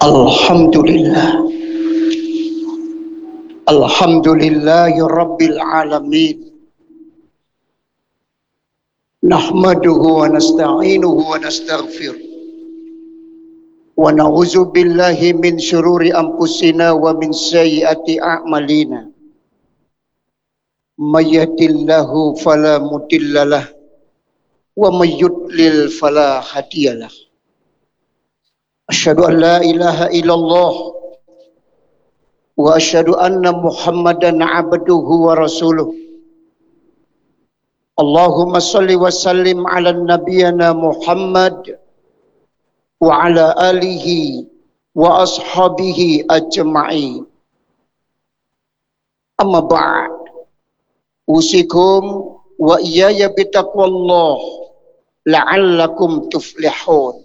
Alhamdulillah. Alhamdulillahi Rabbil Alamin. Nahmaduhu wa nasta'inuhu wa nastaghfir. Wa na'udzu billahi min syururi anfusina wa min sayyiati a'malina. May yahdihillahu fala mudhillalah wa may yudlil fala hadiyalah. Asyhadu an la ilaha illallah wa asyhadu anna Muhammadan abduhu wa rasuluh. Allahumma salli wa sallim ala nabiyyina Muhammad wa ala alihi wa ashabihi ajma'in. Amma ba'd. Usikum wa iyaya bitaqwallah la'allakum tuflihun.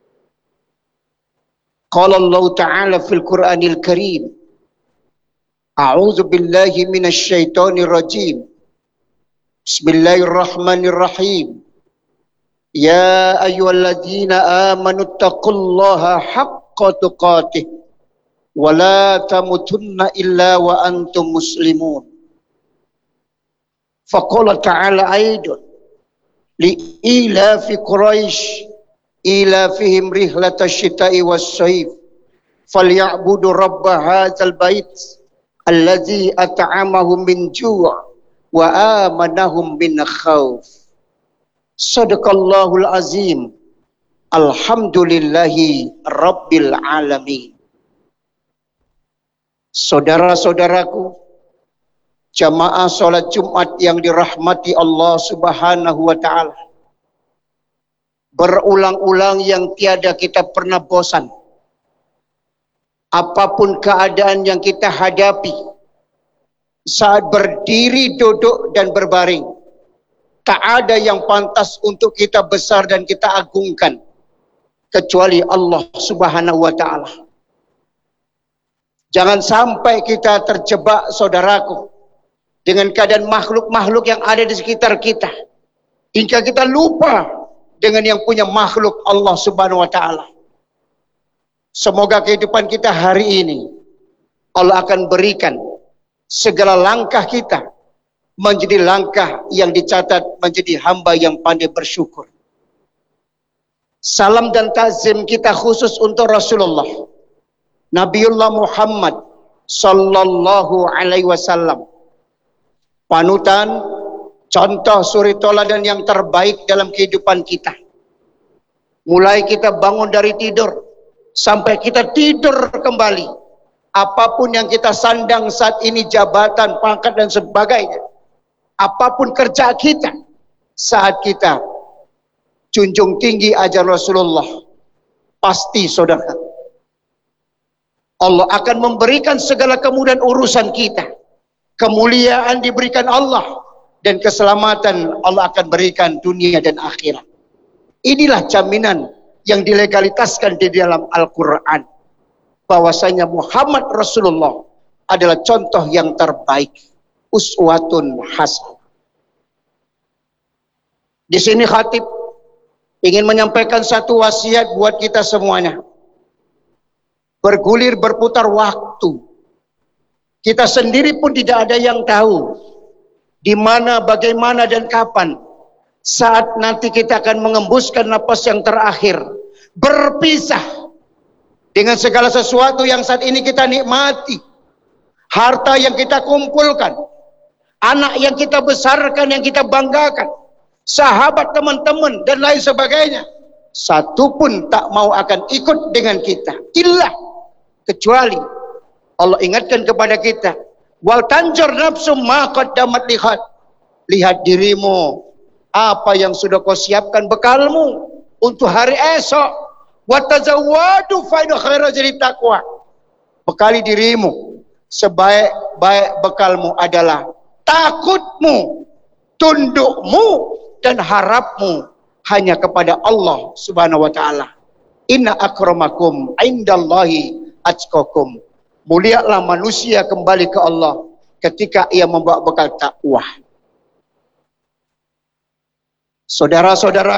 Qala Allah Ta'ala fil Qur'anil Karim. A'udzu billahi minasy syaithanir rajim. Bismillahirrahmanirrahim. Ya ayyuhalladzina amanu taqullaha haqqa tuqatih wa la tamutunna illa wa antum muslimun. Faqala ta'ala aidan li ilafi Quraisy ilafihim rihlatash syita'i was-sayf falyabudu rabb hadzal bait allazi at'amahum min ju' wa amanahum min khauf. Sadaqallahul azim. Alhamdulillahi rabbil alamin. Saudara-saudaraku, jamaah salat Jumat yang dirahmati Allah Subhanahu wa taala. Berulang-ulang yang tiada kita pernah bosan. Apapun keadaan yang kita hadapi, saat berdiri, duduk, dan berbaring, tak ada yang pantas untuk kita besar dan kita agungkan kecuali Allah Subhanahu wa taala. Jangan sampai kita terjebak, saudaraku, dengan keadaan makhluk-makhluk yang ada di sekitar kita, hingga kita lupa dengan yang punya makhluk, Allah Subhanahu wa taala. Semoga kehidupan kita hari ini Allah akan berikan segala langkah kita menjadi langkah yang dicatat menjadi hamba yang pandai bersyukur. Salam dan ta'zim kita khusus untuk Rasulullah Nabiullah Muhammad sallallahu alaihi wasallam, panutan, contoh suri toladan yang terbaik dalam kehidupan kita. Mulai kita bangun dari tidur sampai kita tidur kembali, apapun yang kita sandang saat ini, jabatan, pangkat dan sebagainya, apapun kerja kita, saat kita junjung tinggi ajaran Rasulullah, pasti saudara, Allah akan memberikan segala kemudahan urusan kita. Kemuliaan diberikan Allah, dan keselamatan Allah akan berikan dunia dan akhirat. Inilah jaminan yang dilegalitaskan di dalam Al-Quran, bahwasanya Muhammad Rasulullah adalah contoh yang terbaik, uswatun hasanah. Di sini khatib ingin menyampaikan satu wasiat buat kita semuanya. Bergulir berputar waktu, kita sendiri pun tidak ada yang tahu di mana, bagaimana, dan kapan saat nanti kita akan mengembuskan napas yang terakhir, berpisah dengan segala sesuatu yang saat ini kita nikmati, harta yang kita kumpulkan, anak yang kita besarkan, yang kita banggakan, sahabat, teman-teman, dan lain sebagainya. Satu pun tak mau akan ikut dengan kita, kecuali Allah ingatkan kepada kita, wal tanjur nafsum ma qaddamat lihat. Lihat dirimu, apa yang sudah kau siapkan bekalmu untuk hari esok. Wa tazawwadu fa inna khairaz zadi taqwa. Bekali dirimu, sebaik-baik bekalmu adalah takutmu, tundukmu, dan harapmu hanya kepada Allah Subhanahu wa taala. Inna akramakum indallahi atqakum. Mulialah manusia kembali ke Allah ketika ia membawa bekal takwa. Saudara-saudara